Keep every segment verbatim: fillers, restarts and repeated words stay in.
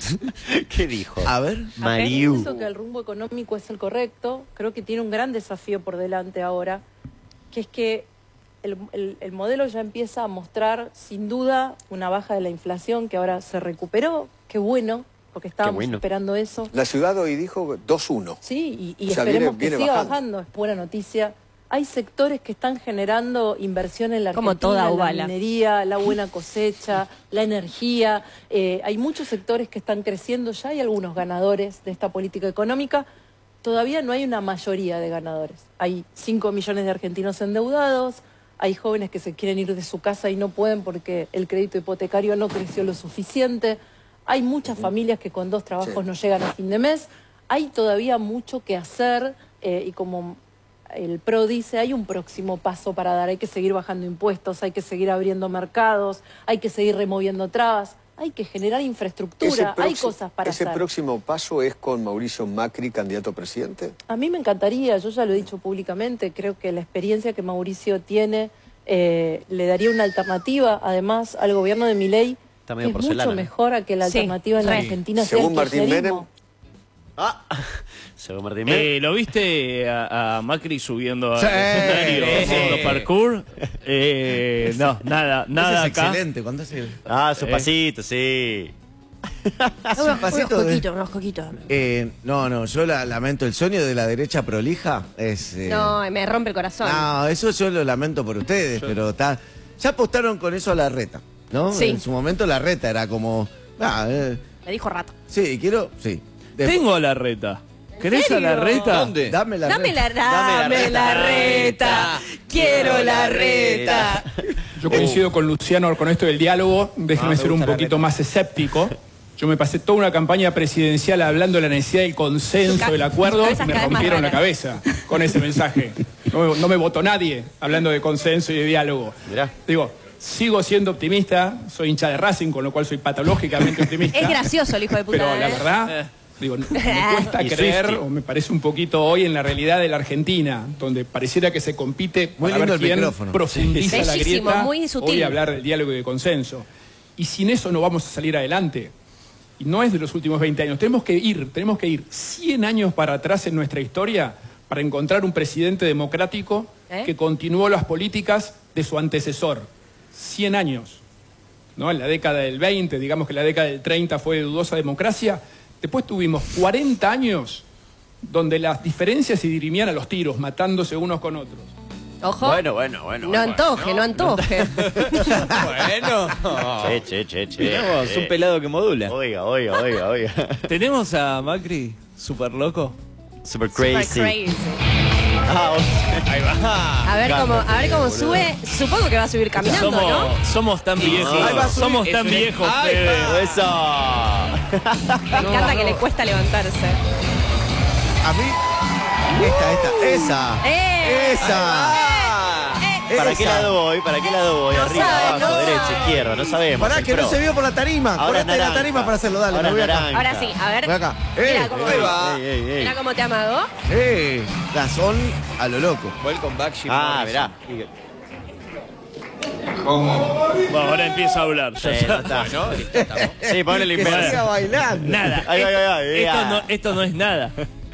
¿Qué dijo? A ver. Mariu. Pienso que el rumbo económico es el correcto. Creo que tiene un gran desafío por delante ahora, que es que el, el, el modelo ya empieza a mostrar, sin duda, una baja de la inflación que ahora se recuperó. Qué bueno, porque estábamos bueno. esperando eso. La ciudad hoy dijo dos uno. Sí, y, y O sea, esperemos viene- que viene siga bajando. bajando. Es buena noticia. Hay sectores que están generando inversión en la Como Argentina, toda la Ubala. minería, la buena cosecha, la energía. Eh, hay muchos sectores que están creciendo ya, hay algunos ganadores de esta política económica. Todavía no hay una mayoría de ganadores. Hay cinco millones de argentinos endeudados, hay jóvenes que se quieren ir de su casa y no pueden porque el crédito hipotecario no creció lo suficiente. Hay muchas familias que con dos trabajos Sí. no llegan a fin de mes. Hay todavía mucho que hacer eh, y como el P R O dice, hay un próximo paso para dar. Hay que seguir bajando impuestos, hay que seguir abriendo mercados, hay que seguir removiendo trabas, hay que generar infraestructura, hay próxi- cosas para ¿Ese hacer. próximo paso es con Mauricio Macri, candidato a presidente? A mí me encantaría, yo ya lo he dicho públicamente, creo que la experiencia que Mauricio tiene eh, le daría una alternativa, además, al gobierno de Milei, Está que medio es porcelana, mucho ¿no? mejor a que la Sí, alternativa en la re. Argentina sea Según el Martín kirchnerismo. Menem. Ah, según Martín Menem. Eh, ¿Lo viste a, a Macri subiendo al Sí, escenario sí. haciendo parkour? Eh, no, nada, nada Ese es acá. excelente. ¿Cuándo es el...? Ah, su Eh. pasito, sí. Hace un Unos, pasito unos de- coquitos, unos coquitos. Eh, no, no, yo la, lamento el sueño de la derecha prolija. Es, eh, No, me rompe el corazón. no, eso yo lo lamento por ustedes, pero está. Ya apostaron con eso a la reta, ¿no? Sí. En su momento la reta era como. Ah, eh, Me dijo rato. sí, quiero. Sí. Después- Tengo a la reta. ¿Querés a la serio? reta? ¿Dónde? Dame la Dame reta. la, dame la reta. Quiero la reta. Yo coincido con Luciano con esto del diálogo, déjeme Ah, me ser un gusta la poquito reta. más escéptico. Yo me pasé toda una campaña presidencial hablando de la necesidad del Su consenso, ca- del acuerdo, su y cabeza me cada vez más rompieron la rara. cabeza con ese mensaje. No, me- no me votó nadie hablando de consenso y de diálogo. Mirá. Digo, sigo siendo optimista, soy hincha de Racing, con lo cual soy patológicamente optimista. Es gracioso el hijo de puta. Pero la ¿eh? verdad, digo, me cuesta Y creer, Swiftie. o me parece un poquito hoy en la realidad de la Argentina, donde pareciera que se compite Muy para lindo ver el quién micrófono. profundiza Sí. la Bellísimo, grieta. muy sutil. Hoy hablar del diálogo y de consenso. Y sin eso no vamos a salir adelante. Y no es de los últimos veinte años. Tenemos que ir, tenemos que ir cien años para atrás en nuestra historia para encontrar un presidente democrático ¿Eh? que continuó las políticas de su antecesor. cien años. ¿No? En la década del veinte, digamos que la década del treinta fue de dudosa democracia. Después tuvimos cuarenta años donde las diferencias se dirimían a los tiros, matándose unos con otros. Ojo. Bueno, bueno, bueno. no antoje, no antoje. Bueno. Che, che, che, che. Tenemos che. un pelado que modula. Oiga, oiga, oiga, oiga. ¿Tenemos a Macri super loco? Super Super crazy. crazy. Ah, o sea, Ahí va. A ver cómo, a ver cómo boludo. sube. Supongo que va a subir caminando, Somos, ¿no? somos tan viejos. Ahí va a subir. Somos Es tan un- viejos, Ahí Fede. va. Eso. Me encanta que le cuesta levantarse. A mí. Esta, esta, esa. ¡Eh! Esa. ¿Para Esa. qué lado voy? ¿Para qué lado voy? No Arriba, sabe, abajo, no derecha, sabe. izquierda, no sabemos. Pará, el que no pro. se vio por la tarima. Ahora Ponete la naranja. tarima para hacerlo, dale. Ahora me voy acá. naranja. Ahora sí, a ver. Voy acá. Mira Eh, cómo, ahí va. Ey, ey, ey. mira cómo te amago. Eh, Gazón a lo loco. Welcome back, Jim Ah, Morrison. mirá. Bueno, ahora empieza a hablar. Sí, Ya no está. está. Bueno, listo, estamos. Sí, ponle el Que siga inverso. bailando. Nada. Ahí va, ahí va, ahí esto, va. no, esto no es nada.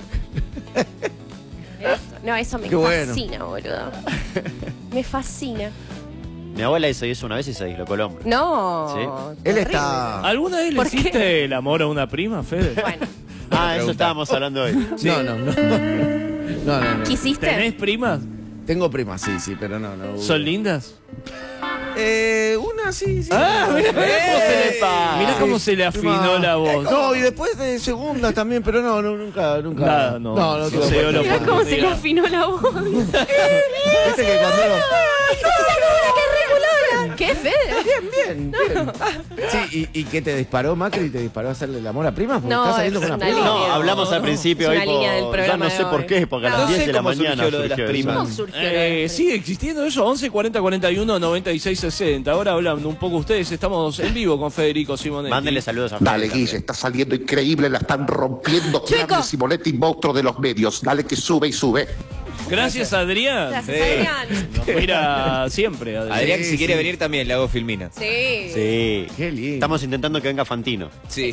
No, eso me Qué bueno. fascina, boludo. Me fascina. Mi abuela hizo eso una vez y se dislocó el hombro. No. Él terrible. está. ¿Alguna vez le ¿Por qué? hiciste el amor a una prima, Fede? Bueno, Ah, eso estábamos hablando hoy. No, no, no. No, no, no. ¿quisiste? ¿Tenés primas? Tengo primas, sí, sí, pero no, no. ¿Son lindas? Eh, una sí, sí. Ah, mirá, mirá cómo se le, ¡Epa! mirá cómo se le afinó la voz. No, y después de segunda también, pero no, no nunca, nunca. Nada, no. No, no, No tuve se dio la oportunidad. Mirá cómo se le oportunidad. afinó la voz. Viste que cuando uno. ¡Qué feo! Bien, bien, bien. Sí, y, y que te disparó Macri, te disparó a hacerle el amor a primas, porque No, estás saliendo es con una una prima. No, línea. hablamos al No, principio es hoy una línea del por... Ya programa no sé de por hoy. qué, porque a No las sé diez de la cómo surgió mañana lo de las surgió eso. primas. ¿Cómo surgió? Eh, sigue existiendo eso, once cuarenta cuarenta y uno noventa y seis sesenta. Ahora hablando un poco ustedes, estamos en vivo con Federico Simonetti. Mándenle saludos a Dale, Fede Guille, también. está saliendo increíble, la están rompiendo. Chico. Grande Simonetti, monstruo de los medios. Dale que sube y sube. Gracias, Adrián. Gracias, Sí. Adrián. Nos mira siempre, Adrián. Adrián, Sí, si quiere sí. venir también le hago filmina. Sí. Sí. Qué lindo. Estamos intentando que venga Fantino. Sí.